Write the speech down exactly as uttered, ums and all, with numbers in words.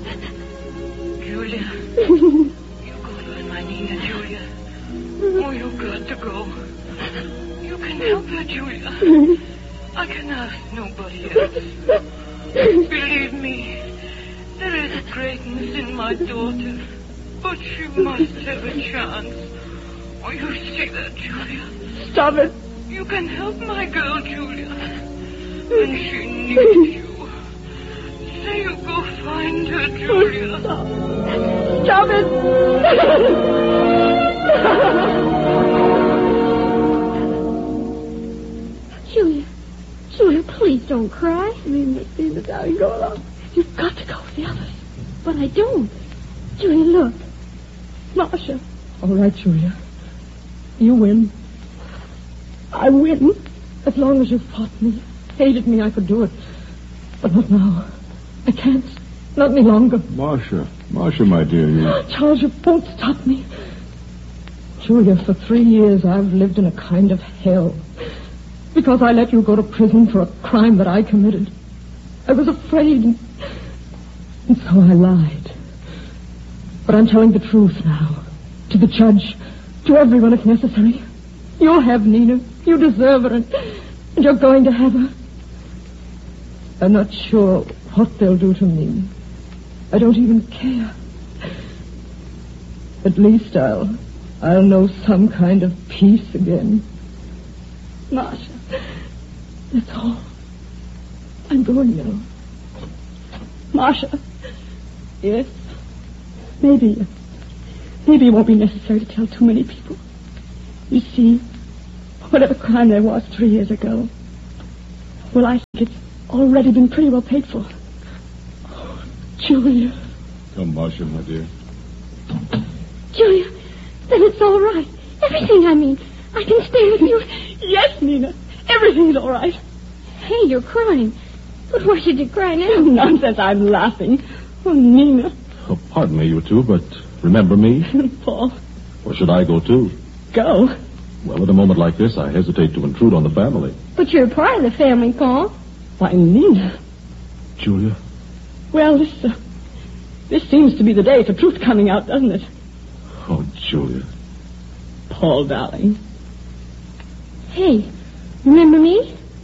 Julia. You go find my Nina, Julia. Oh, you've got to go. You can help her, Julia. I can ask nobody else. Believe me, there is greatness in my daughter, but she must have a chance. Oh, you see that, Julia? Stop it. You can help my girl, Julia. When she needs you. Say you go find her, Julia. Stop. Stop it. Julia. Julia, please don't cry. Nina, Nina, darling, go along. You've got to go with the others. But I don't. Julia, look. Marcia. All right, Julia. You win. I win. As long as you fought me, hated me, I could do it. But not now. I can't. Not any longer. Marcia. Marcia, my dear, you... Charles, you won't stop me. Julia, for three years I've lived in a kind of hell. Because I let you go to prison for a crime that I committed. I was afraid. And, and so I lied. But I'm telling the truth now. To the judge. To everyone if necessary. You'll have Nina. You deserve her. And, and you're going to have her. I'm not sure what they'll do to me. I don't even care. At least I'll... I'll know some kind of peace again. Marcia. That's all. I'm going now. Marcia. Yes? Maybe. Maybe it won't be necessary to tell too many people. You see, whatever crime there was three years ago, well, I think it's already been pretty well paid for. Oh, Julia. Come, Marcia, my dear. Julia, then it's all right. Everything, I mean. I can stay with you. Yes, Nina. Everything's all right. Hey, you're crying. But why should you cry now? Nonsense, I'm laughing. Oh, Nina. Oh, pardon me, you two, but remember me? Paul. Or should I go, too? Go? Well, at a moment like this, I hesitate to intrude on the family. But you're part of the family, Paul. Why, Nina. Julia? Well, this, uh, this seems to be the day for truth coming out, doesn't it? Oh, Julia. Paul, darling. Hey, remember me?